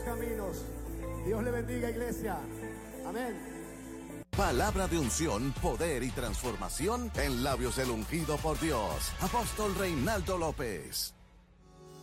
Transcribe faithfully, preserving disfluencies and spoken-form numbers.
caminos. Dios le bendiga, iglesia. Amén. Palabra de unción, poder y transformación en labios del ungido por Dios. Apóstol Reinaldo López.